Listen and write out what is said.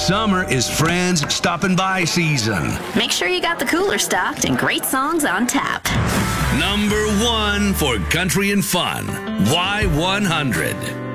Summer is friends stopping by season. Make sure you got the cooler stocked and great songs on tap. Number 1 for country and fun, Y100.